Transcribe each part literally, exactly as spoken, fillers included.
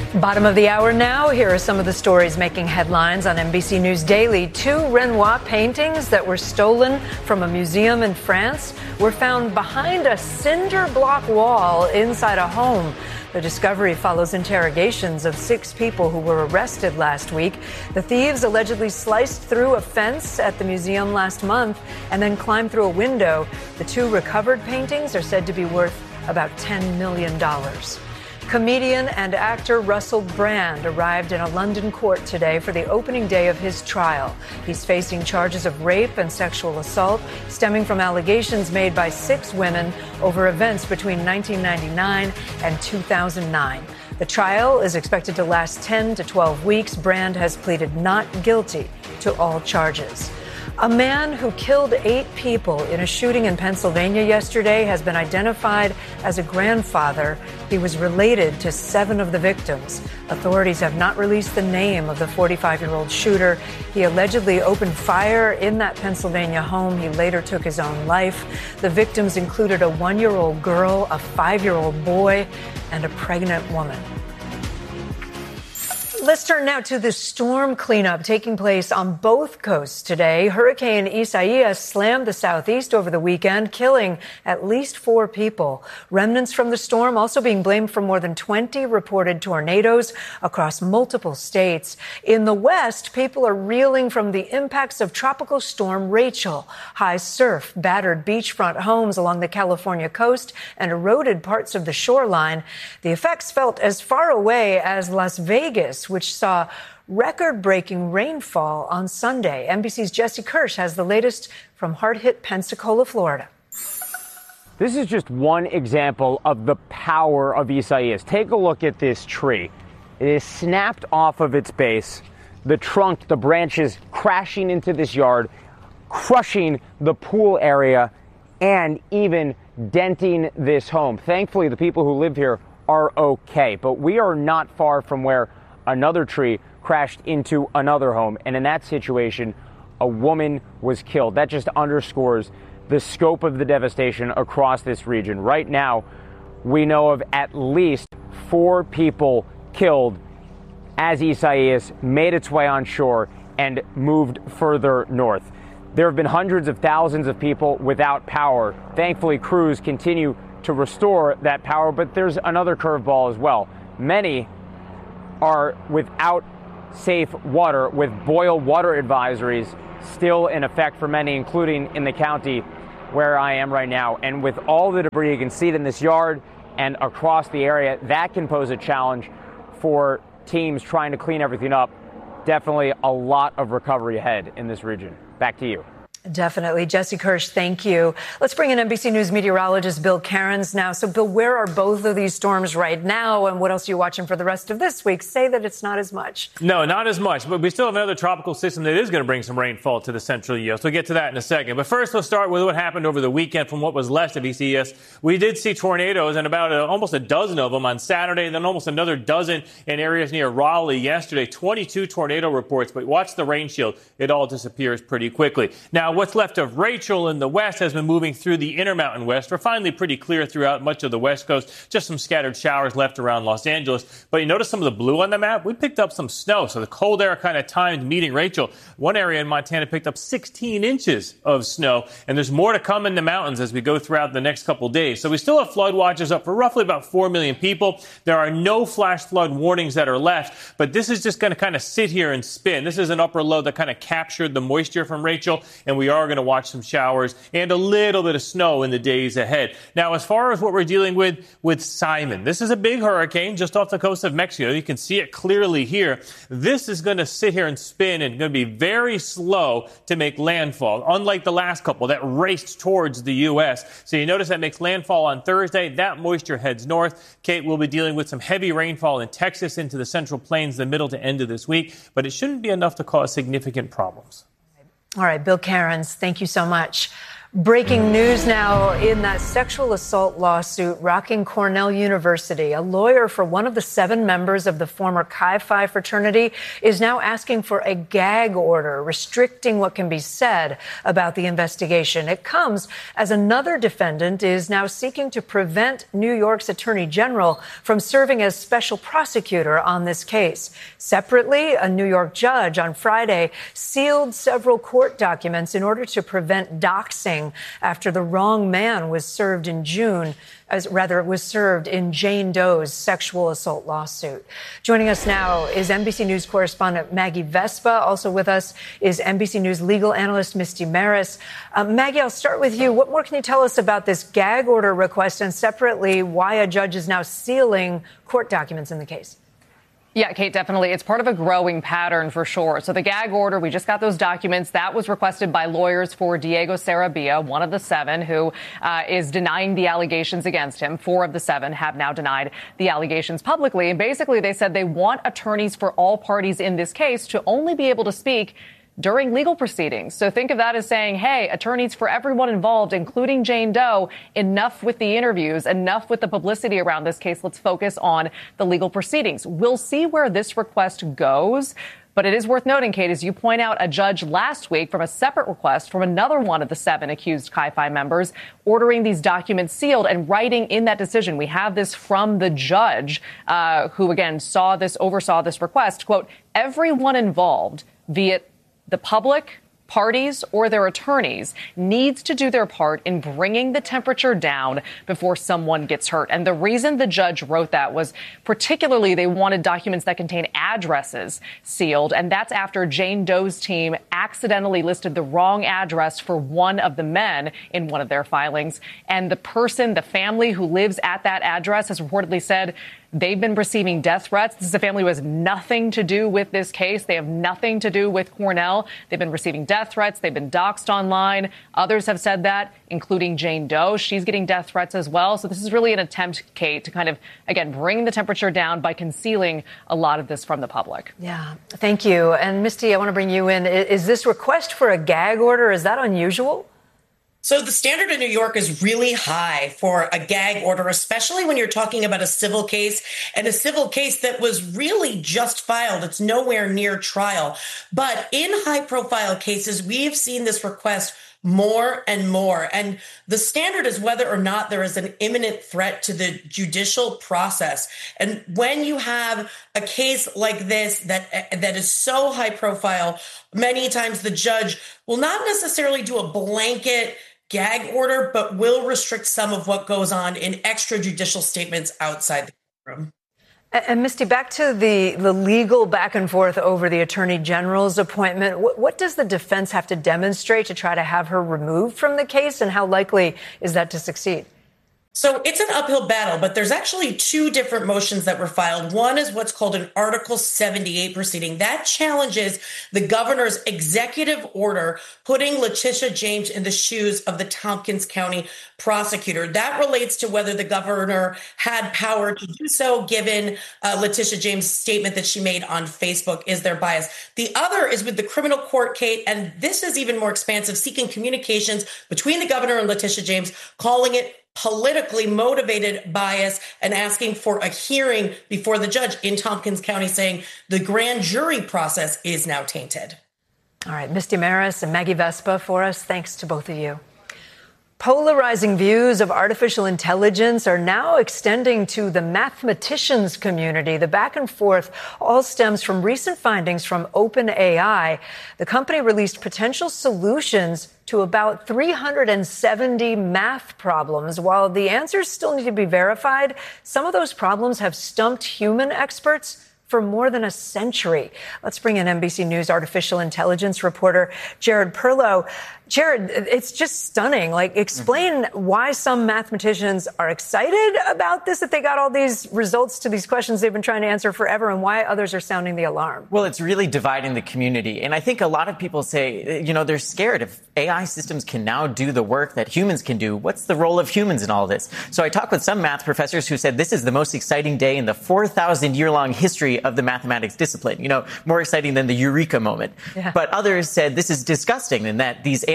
Bottom of the hour now. Here are some of the stories making headlines on N B C News Daily. Two Renoir paintings that were stolen from a museum in France were found behind a cinder block wall inside a home. The discovery follows interrogations of six people who were arrested last week. The thieves allegedly sliced through a fence at the museum last month and then climbed through a window. The two recovered paintings are said to be worth about ten million dollars. Comedian and actor Russell Brand arrived in a London court today for the opening day of his trial. He's facing charges of rape and sexual assault stemming from allegations made by six women over events between nineteen ninety-nine and two thousand nine. The trial is expected to last ten to twelve weeks. Brand has pleaded not guilty to all charges. A man who killed eight people in a shooting in Pennsylvania yesterday has been identified as a grandfather. He was related to seven of the victims. Authorities have not released the name of the forty-five-year-old shooter. He allegedly opened fire in that Pennsylvania home. He later took his own life. The victims included a one-year-old girl, a five-year-old boy, and a pregnant woman. Let's turn now to the storm cleanup taking place on both coasts today. Hurricane Isaias slammed the southeast over the weekend, killing at least four people. Remnants from the storm also being blamed for more than twenty reported tornadoes across multiple states. In the west, people are reeling from the impacts of Tropical Storm Rachel. High surf battered beachfront homes along the California coast and eroded parts of the shoreline. The effects felt as far away as Las Vegas, which saw record-breaking rainfall on Sunday. N B C's Jesse Kirsch has the latest from hard-hit Pensacola, Florida. This is just one example of the power of Isaias. Take a look at this tree. It is snapped off of its base. The trunk, the branches crashing into this yard, crushing the pool area, and even denting this home. Thankfully, the people who live here are okay, but we are not far from where another tree crashed into another home. And in that situation, a woman was killed. That just underscores the scope of the devastation across this region. Right now, we know of at least four people killed as Isaias made its way on shore and moved further north. There have been hundreds of thousands of people without power. Thankfully, crews continue to restore that power, but there's another curveball as well. Many are without safe water, with boil water advisories still in effect for many, including in the county where I am right now. And with all the debris, you can see it in this yard and across the area, that can pose a challenge for teams trying to clean everything up. Definitely a lot of recovery ahead in this region. Back to you. Definitely. Jesse Kirsch, thank you. Let's bring in N B C News meteorologist Bill Cairns now. So, Bill, where are both of these storms right now, and what else are you watching for the rest of this week? Say that it's not as much. No, not as much, but we still have another tropical system that is going to bring some rainfall to the central U S. We'll get to that in a second. But first, let's start with what happened over the weekend from what was left of Isaias. We did see tornadoes, and about a, almost a dozen of them on Saturday, then almost another dozen in areas near Raleigh yesterday. twenty-two tornado reports, but watch the rain shield. It all disappears pretty quickly. Now, what's left of Rachel in the west has been moving through the Intermountain West. We're finally pretty clear throughout much of the west coast. Just some scattered showers left around Los Angeles. But you notice some of the blue on the map? We picked up some snow. So the cold air kind of timed meeting Rachel. One area in Montana picked up sixteen inches of snow. And there's more to come in the mountains as we go throughout the next couple days. So we still have flood watches up for roughly about four million people. There are no flash flood warnings that are left. But this is just going to kind of sit here and spin. This is an upper low that kind of captured the moisture from Rachel. And we are going to watch some showers and a little bit of snow in the days ahead. Now, as far as what we're dealing with with Simon, this is a big hurricane just off the coast of Mexico. You can see it clearly here. This is going to sit here and spin and going to be very slow to make landfall, unlike the last couple that raced towards the U S. So you notice that makes landfall on Thursday. That moisture heads north. Kate will be dealing with some heavy rainfall in Texas into the Central Plains the middle to end of this week, but it shouldn't be enough to cause significant problems. All right, Bill Cairns, thank you so much. Breaking news now in that sexual assault lawsuit rocking Cornell University. A lawyer for one of the seven members of the former Chi Phi fraternity is now asking for a gag order restricting what can be said about the investigation. It comes as another defendant is now seeking to prevent New York's Attorney General from serving as special prosecutor on this case. Separately, a New York judge on Friday sealed several court documents in order to prevent doxing after the wrong man was served in June, as rather was served in Jane Doe's sexual assault lawsuit. Joining us now is N B C News correspondent Maggie Vespa. Also with us is N B C News legal analyst Misty Maris. Uh, Maggie, I'll start with you. What more can you tell us about this gag order request, and separately, why a judge is now sealing court documents in the case? Yeah, Kate, definitely. It's part of a growing pattern for sure. So the gag order, we just got those documents. That was requested by lawyers for Diego Sarabia, one of the seven who uh, is denying the allegations against him. Four of the seven have now denied the allegations publicly. And basically, they said they want attorneys for all parties in this case to only be able to speak during legal proceedings. So think of that as saying, hey, attorneys for everyone involved, including Jane Doe, enough with the interviews, enough with the publicity around this case. Let's focus on the legal proceedings. We'll see where this request goes. But it is worth noting, Kate, as you point out, a judge last week from a separate request from another one of the seven accused Chi Phi members ordering these documents sealed and writing in that decision. We have this from the judge uh, who, again, saw this, oversaw this request. Quote, everyone involved, be it the public, parties, or their attorneys, needs to do their part in bringing the temperature down before someone gets hurt. And the reason the judge wrote that was particularly they wanted documents that contain addresses sealed. And that's after Jane Doe's team accidentally listed the wrong address for one of the men in one of their filings. And the person, the family who lives at that address has reportedly said they've been receiving death threats. This is a family who has nothing to do with this case. They have nothing to do with Cornell. They've been receiving death threats. They've been doxxed online. Others have said that, including Jane Doe. She's getting death threats as well. So this is really an attempt, Kate, to kind of, again, bring the temperature down by concealing a lot of this from the public. Yeah, thank you. And Misty, I want to bring you in. Is this request for a gag order, is that unusual? So the standard in New York is really high for a gag order, especially when you're talking about a civil case, and a civil case that was really just filed. It's nowhere near trial. But in high profile cases, we have seen this request more and more. And the standard is whether or not there is an imminent threat to the judicial process. And when you have a case like this that that is so high profile, many times the judge will not necessarily do a blanket gag order, but will restrict some of what goes on in extrajudicial statements outside the courtroom. And, and Misty, back to the, the legal back and forth over the Attorney General's appointment. What, what does the defense have to demonstrate to try to have her removed from the case, and how likely is that to succeed? So it's an uphill battle, but there's actually two different motions that were filed. One is what's called an Article seventy-eight proceeding. That challenges the governor's executive order putting Letitia James in the shoes of the Tompkins County prosecutor. That relates to whether the governor had power to do so, given uh, Letitia James' statement that she made on Facebook. Is there bias? The other is with the criminal court, Kate, and this is even more expansive, seeking communications between the governor and Letitia James, calling it politically motivated bias, and asking for a hearing before the judge in Tompkins County, saying the grand jury process is now tainted. All right, Misty Maris and Maggie Vespa for us. Thanks to both of you. Polarizing views of artificial intelligence are now extending to the mathematicians community. The back and forth all stems from recent findings from OpenAI. The company released potential solutions to about three hundred seventy math problems. While the answers still need to be verified, some of those problems have stumped human experts for more than a century. Let's bring in N B C News artificial intelligence reporter Jared Perlow. Jared, it's just stunning. Like, explain mm-hmm. why some mathematicians are excited about this, that they got all these results to these questions they've been trying to answer forever, and why others are sounding the alarm. Well, it's really dividing the community. And I think a lot of people say, you know, they're scared if A I systems can now do the work that humans can do. What's the role of humans in all this? So I talked with some math professors who said this is the most exciting day in the four thousand year long history of the mathematics discipline. You know, more exciting than the eureka moment. Yeah. But others said this is disgusting and that these A I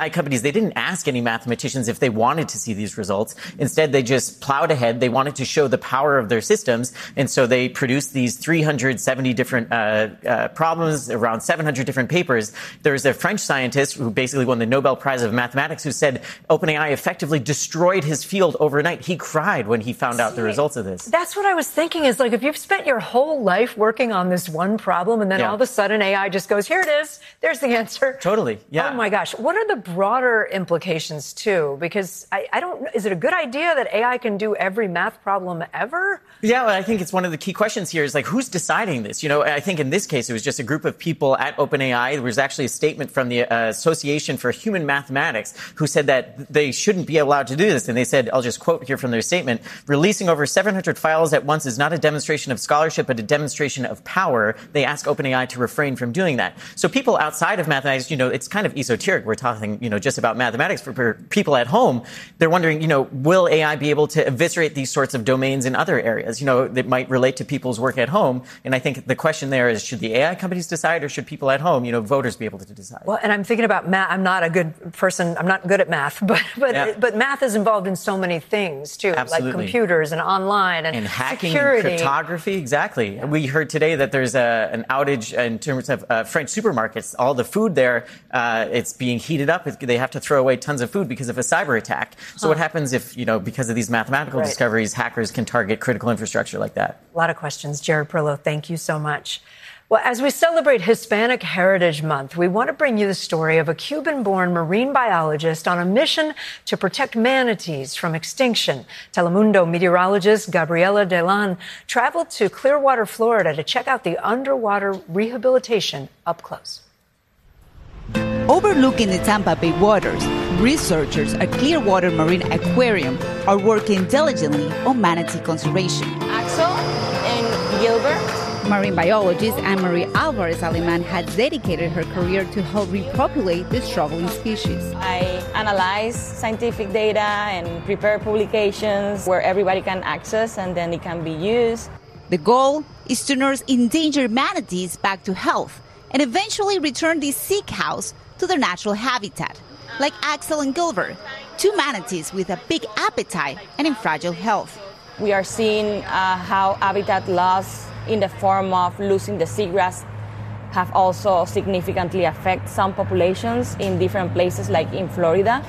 I companies, they didn't ask any mathematicians if they wanted to see these results. Instead, they just plowed ahead. They wanted to show the power of their systems. And so they produced these three hundred seventy different uh, uh, problems, around seven hundred different papers. There's a French scientist who basically won the Nobel Prize of Mathematics who said OpenAI effectively destroyed his field overnight. He cried when he found out the results of this. That's what I was thinking is like if you've spent your whole life working on this one problem and then yeah. all of a sudden A I just goes, here it is, there's the answer. Totally, yeah. Oh my gosh. What are the broader implications too? Because I, I don't, is it a good idea that A I can do every math problem ever? Yeah, well, I think it's one of the key questions here is like, who's deciding this? You know, I think in this case, it was just a group of people at OpenAI. There was actually a statement from the uh, Association for Human Mathematics who said that they shouldn't be allowed to do this. And they said, I'll just quote here from their statement, releasing over seven hundred files at once is not a demonstration of scholarship, but a demonstration of power. They ask OpenAI to refrain from doing that. So people outside of mathematics, you know, it's kind of esoteric. We're talking, you know, just about mathematics. For, for people at home, they're wondering, you know, will A I be able to eviscerate these sorts of domains in other areas, you know, that might relate to people's work at home? And I think the question there is, should the A I companies decide or should people at home, you know, voters be able to decide? Well, and I'm thinking about math. I'm not a good person. I'm not good at math, but but yeah. but math is involved in so many things too, Absolutely. like computers and online and, and hacking security. and cryptography. Exactly. Yeah. We heard today that there's a, an outage in terms of uh, French supermarkets. All the food there, uh, it's being heated up. It, they have to throw away tons of food because of a cyber attack. So huh. what happens if, you know, because of these mathematical right. discoveries, hackers can target critical infrastructure like that? A lot of questions. Jared Perillo, thank you so much. Well, as we celebrate Hispanic Heritage Month, we want to bring you the story of a Cuban-born marine biologist on a mission to protect manatees from extinction. Telemundo meteorologist Gabriela Delan traveled to Clearwater, Florida to check out the underwater rehabilitation up close. Overlooking the Tampa Bay waters, researchers at Clearwater Marine Aquarium are working diligently on manatee conservation. Axel and Gilbert. Marine biologist Anne-Marie Alvarez Aleman has dedicated her career to help repopulate the struggling species. I analyze scientific data and prepare publications where everybody can access and then it can be used. The goal is to nurse endangered manatees back to health and eventually return these sea cows to their natural habitat, like Axel and Gilbert, two manatees with a big appetite and in fragile health. We are seeing uh, how habitat loss in the form of losing the seagrass have also significantly affected some populations in different places, like in Florida.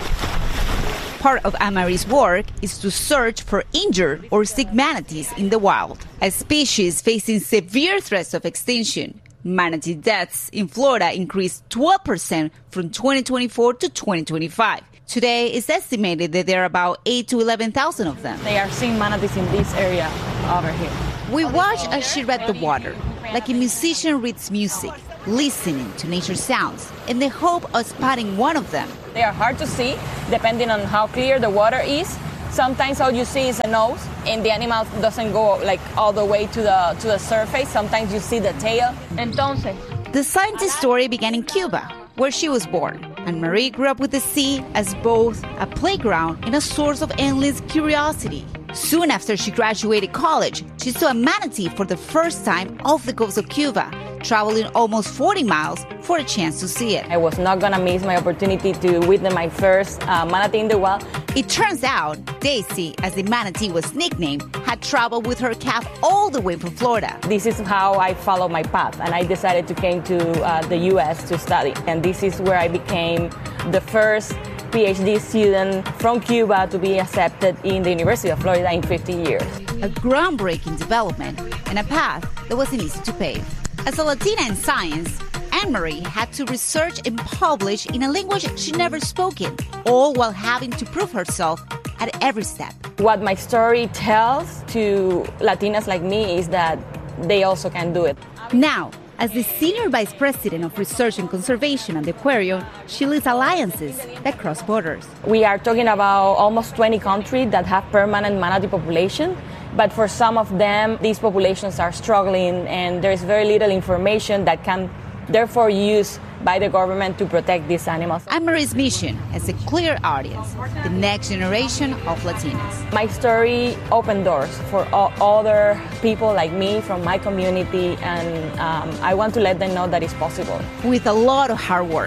Part of Anne-Marie's work is to search for injured or sick manatees in the wild, a species facing severe threats of extinction. Manatee deaths in Florida increased twelve percent from twenty twenty-four to twenty twenty-five. Today, it's estimated that there are about eight to eleven thousand of them. They are seeing manatees in this area over here. We watch as she read the water, like a musician reads music, listening to nature sounds, in the hope of spotting one of them. They are hard to see, depending on how clear the water is. Sometimes all you see is a nose, and the animal doesn't go like all the way to the to the surface. Sometimes you see the tail. Entonces, the scientist's story began in Cuba, where she was born. And Marie grew up with the sea as both a playground and a source of endless curiosity. Soon after she graduated college, she saw a manatee for the first time off the coast of Cuba, traveling almost forty miles for a chance to see it. I was not going to miss my opportunity to witness my first uh, manatee in the wild. It turns out Daisy, as the manatee was nicknamed, had traveled with her calf all the way from Florida. This is how I followed my path, and I decided to come to uh, the U S to study. And this is where I became the first PhD student from Cuba to be accepted in the University of Florida in fifty years. A groundbreaking development and a path that wasn't easy to pave. As a Latina in science, Anne-Marie had to research and publish in a language she'd never spoken, all while having to prove herself at every step. What my story tells to Latinas like me is that they also can do it. Now, as the Senior Vice President of Research and Conservation at the aquarium, she leads alliances that cross borders. We are talking about almost twenty countries that have permanent manatee population, but for some of them, these populations are struggling and there is very little information that can therefore used by the government to protect these animals. Anne-Marie's mission has a clear audience, the next generation of Latinas. My story opened doors for all other people like me from my community, and um, I want to let them know that it's possible. With a lot of hard work,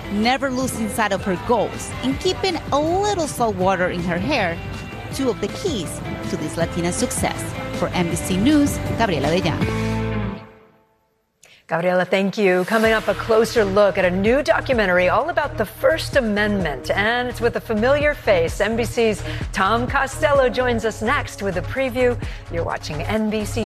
never losing sight of her goals, and keeping a little salt water in her hair, two of the keys to this Latina success. For N B C News, Gabriela De Llano. Gabriela, thank you. Coming up, a closer look at a new documentary all about the First Amendment. And it's with a familiar face. N B C's Tom Costello joins us next with a preview. You're watching N B C.